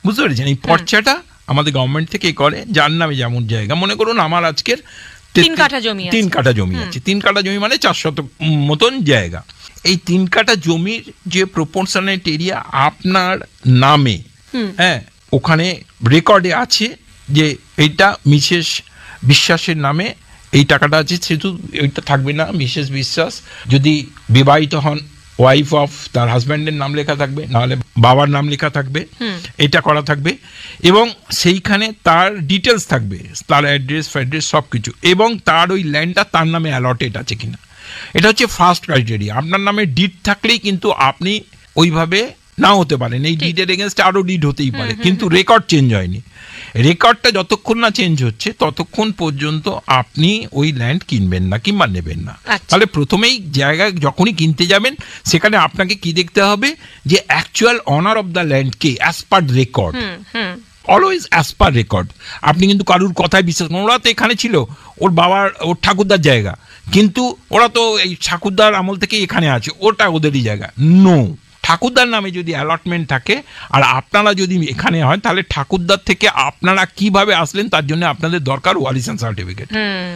বুঝতে পেরেছেন? এই পর্চাটা আমাদের গভর্নমেন্ট থেকে করে, যার নামে যেমন জায়গা। মনে করুন আমার আজকের 3 কাঠা জমি আছে। 3 কাঠা জমি আছে। 3 কাঠা জমি মানে 4 শতক মতন জায়গা। এই 3 কাঠা জমির যে প্রপোর্শনেট এরিয়া আপনার নামে, হ্যাঁ, ওখানে রেকর্ডে আছে যে এইটা মিসেস বিশ্বাসের নামে এই টাকাটা আছে, সেহেতু ওইটা থাকবে না মিসেস বিশ্বাস। যদি বিবাহিত হন, ওয়াইফ অফ, তার হাজব্যান্ডের নাম লেখা থাকবে, নাহলে বাবার নাম লেখা থাকবে, এটা করা থাকবে। এবং সেইখানে তার ডিটেলস থাকবে, তার অ্যাড্রেস ফ্যাড্রেস সব কিছু, এবং তার ওই ল্যান্ডটা তার নামে অ্যালটেড আছে কিনা। এটা হচ্ছে ফার্স্ট ক্রাইটেরিয়া। আপনার নামে ডিড থাকলেই কিন্তু আপনি ওইভাবে না হতে পারেন, এই ডিডের এগেনস্টে আরও ডিড হতেই পারে, কিন্তু রেকর্ড চেঞ্জ হয়নি। রেকর্ডটা যতক্ষণ না চেঞ্জ হচ্ছে ততক্ষণ পর্যন্ত আপনি ওই ল্যান্ড কিনবেন না কিংবা নেবেন না। তাহলে প্রথমেই জায়গা যখনই কিনতে যাবেন, সেখানে আপনাকে কি দেখতে হবে যে actual honour of the land K, as per record, always as per record. আপনি কিন্তু কারুর কথায় বিশ্বাস করেন, ওরা তো এখানে ছিল, ওর বাবার, ওর ঠাকুরদার জায়গা, কিন্তু ওরা তো এই ঠাকুরদার আমল থেকে এখানে আছে, ওটা ওদেরই জায়গা। নো, ঠাকুরদার নামে যদি অ্যালটমেন্ট থাকে আর আপনারা যদি এখানে হয়, তাহলে ঠাকুরদার থেকে আপনারা কিভাবে আসলেন তার জন্য আপনাদের দরকার ওয়ারিশন সার্টিফিকেট।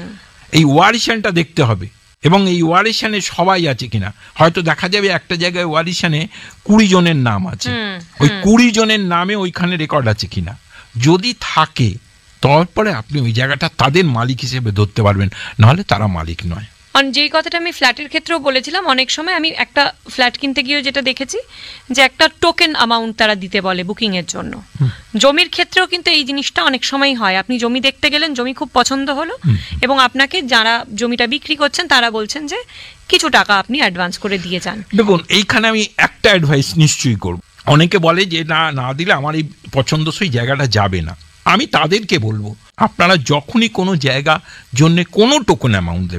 এই ওয়ারিশনটা দেখতে হবে, এবং এই ওয়ারিশনে সবাই আছে কিনা। হয়তো দেখা যাবে একটা জায়গায় ওয়ারিশনে 20 জনের নাম আছে, ওই 20 জনের নামে ওইখানে রেকর্ড আছে কিনা। যদি থাকে তারপরে আপনি ওই জায়গাটা তাদের মালিক হিসেবে ধরতে পারবেন, নাহলে তারা মালিক নয়। যেই কথাটা আমি ফ্ল্যাটের ক্ষেত্রেও বলেছিলাম, অনেক সময় আমি একটা ফ্ল্যাট কিনতে গিয়েও যেটা দেখেছি যে একটা টোকেন অ্যামাউন্ট তারা দিতে বলে বুকিং এর জন্য। জমির ক্ষেত্রেও কিন্তু এই জিনিসটা অনেক সময় হয়। আপনি জমি দেখতে গেলেন, জমি খুব পছন্দ হলো, এবং আপনাকে যারা জমিটা বিক্রি করছেন তারা বলছেন যে কিছু টাকা আপনি অ্যাডভান্স করে দিয়ে যান। দেখুন, এইখানে আমি একটা অ্যাডভাইস নিশ্চয়ই করব। অনেকে বলে যে না দিলে আমার এই পছন্দসই জায়গাটা যাবে না। আমি তাদেরকে বলবো, আপনারা যখনই কোনো জায়গা জন্য কোনো টোকেন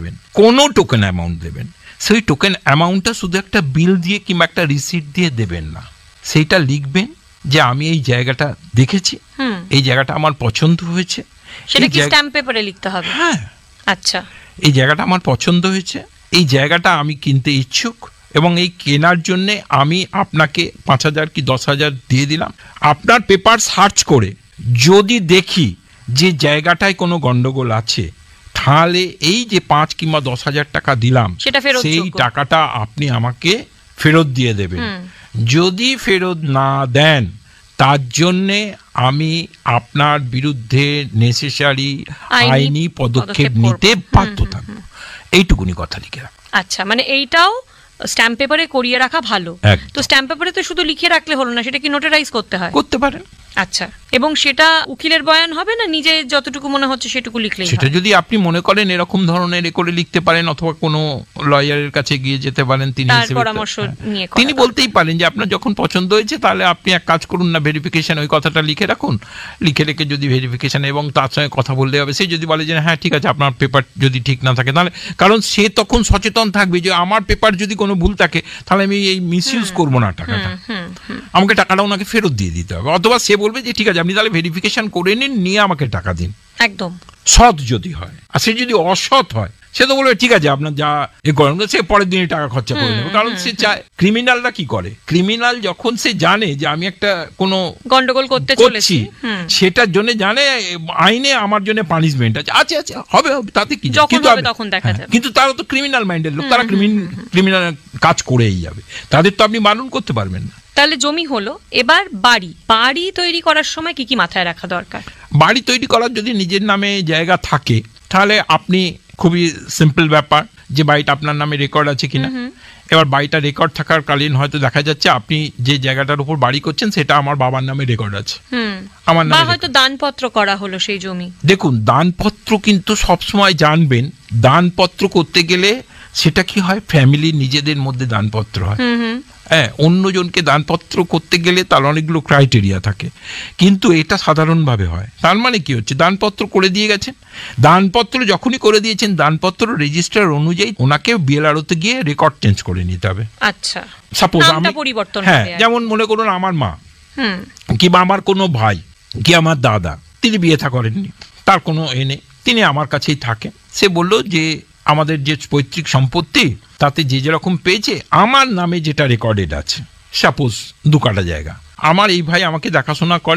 অ্যামাউন্ট দেবেন, সেই টোকেন অ্যামাউন্টটা শুধু একটা বিল দিয়ে কিংবা একটা রিসিট দিয়ে দেবেন না। সেইটা লিখবেন যে আমি এই জায়গাটা দেখেছি, এই জায়গাটা আমার পছন্দ হয়েছে। সেটা কি স্ট্যাম্প পেপারে লিখতে হবে? হ্যাঁ। আচ্ছা, এই জায়গাটা আমার পছন্দ হয়েছে, এই জায়গাটা আমি কিনতে ইচ্ছুক, এবং এই কেনার জন্যে আমি আপনাকে 5,000 কি 10,000 দিয়ে দিলাম। আপনার পেপার সার্চ করে যদি দেখি যে জায়গাটায় কোনো গন্ডগোল আছে, তাহলে এই যে 5 কিংবা 10,000 টাকা দিলাম, সেই টাকাটা আপনি আমাকে ফেরত দিয়ে দেবেন। যদি ফেরত না দেন, তার জন্যে আমি আপনার বিরুদ্ধে নেসেসারি আইনি পদক্ষেপ নিতে বাধ্য থাকব। এইটুকুনি কথা লিখে রাখ। আচ্ছা, মানে এইটাও স্ট্যাম্প পেপারে করিয়ে রাখা ভালো। তো স্ট্যাম্প পেপারে তো শুধু লিখে রাখলে হলো না, সেটা কি নোটারাইজ করতে হয়? করতে পারেন। আচ্ছা, এবং সেটা উকিলের বয়ান হবে না, নিজে যতটুকু মনে হচ্ছে সেটুকু লিখলেই? সেটা যদি আপনি মনে করেন এরকম ধরনের করে লিখতে পারেন, অথবা কোনো লয়ারের কাছে গিয়ে যেতে পারেন, তিনি বলতেই পারেন যে আপনার যখন পছন্দ হয়েছে, তাহলে আপনি এক কাজ করুন না, ভেরিফিকেশন ওই কথাটা লিখে রাখুন। লিখে রেখে যদি ভেরিফিকেশন, এবং তার সঙ্গে কথা বলতে হবে। সে যদি বলে যে হ্যাঁ ঠিক আছে, আপনার পেপার যদি ঠিক না থাকে, তাহলে, কারণ সে তখন সচেতন থাকবে যে আমার পেপার যদি কোনো ভুল থাকে, তাহলে আমি এই মিসইউজ করবো না টাকাটা, আমাকে টাকাটা ওনাকে ফেরত দিয়ে দিতে হবে। অথবা সে বলবে যে ঠিক আছে, আপনি তাহলে ভেরিফিকেশন করে নিন, নিয়ে আমাকে টাকা দিন। একদম সৎ যদি হয়। আর সে যদি অসৎ হয়, সে তো বলবে ঠিক আছে, আপনার যা এ করেন, সে পরের দিনে টাকা খরচা করে নেবে। কারণ সে চায়, ক্রিমিনালরা কি করে, ক্রিমিনাল যখন সে জানে যে আমি একটা কোনো গন্ডগোল করতে চলেছি, সেটার জন্য জানে আইনে আমার জন্য পানিশমেন্ট আছে, আচ্ছা হবে, তাতে কি, কিন্তু তারা তো ক্রিমিনাল মাইন্ডের লোক, তারা ক্রিমিনাল কাজ করেই যাবে, তাদের তো আপনি বারণ করতে পারবেন না। তাহলে জমি হলো, এবার বাড়ি তৈরি করার সময় কি কি মাথায় রাখা দরকার? বাড়ি তৈরি করার যদি নিজের নামে জায়গা থাকে, তাহলে আপনি খুবই সিম্পল ব্যাপার যে বাড়িটা আপনার নামে রেকর্ড আছে কিনা। এবার বাড়িটা রেকর্ড থাকার কালীন হয়তো দেখা যাচ্ছে আপনি যে জায়গাটার উপর বাড়ি করছেন সেটা আমার বাবার নামে রেকর্ড আছে, আমার নামে হয়তো দানপত্র করা হলো সেই জমি। দেখুন, দানপত্র কিন্তু সবসময় জানবেন, দানপত্র করতে গেলে সেটা কি হয়, ফ্যামিলির নিজেদের মধ্যে দানপত্র হয়। হ্যাঁ, অন্যজনকে দানপত্র করতে গেলে তার অনেকগুলো ক্রাইটেরিয়া থাকে, কিন্তু এটা সাধারণভাবে হয়। তার মানে কি হচ্ছে, দানপত্র করে দিয়ে গেছেন, দানপত্র যখনই করে দিয়েছেন, দানপত্র রেজিস্টার অনুযায়ী ওনাকে বিএলআরওতে গিয়ে রেকর্ড চেঞ্জ করে নিতে হবে। আচ্ছা, সাপোজ আমি, হ্যাঁ, যেমন মনে করুন আমার মা কিংবা আমার কোনো ভাই কি আমার দাদা, তিনি বিয়ে থা করেননি, তার কোনো তিনি আমার কাছেই থাকেন। সে বলল যে আমাদের যে পৈতৃক সম্পত্তি তাতে যে যেরকম পেয়েছে আমার নামে যেটা রেকর্ডেড আছে, সাপোজ 2 কাঠা জায়গা, আমার এই ভাই আমাকে দেখাশোনা করে,